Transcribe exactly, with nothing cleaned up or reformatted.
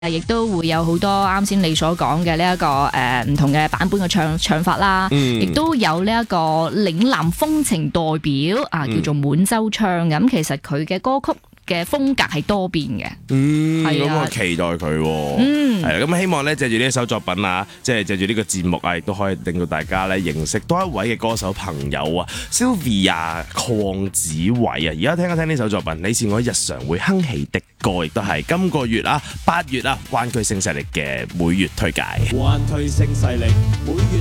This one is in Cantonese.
亦都會有好多啱先你所講嘅呢一個誒唔同嘅版本嘅唱唱法啦，亦、嗯、都有呢一個嶺南風情代表啊，叫做滿洲唱咁、嗯。其實佢嘅歌曲嘅風格係多變嘅， 嗯，咁我期待佢、哦，嗯，係啦，咁希望咧借住呢一首作品啊，即係借住呢個節目啊，亦都可以令到大家咧認識多一位嘅歌手朋友啊 ，Sylvia 鄺子偉啊，而家聽一聽呢首作品，你是我日常會哼起的歌，亦都係今個月啊八月啊灣區新勢力嘅每月推介。灣區新勢力每月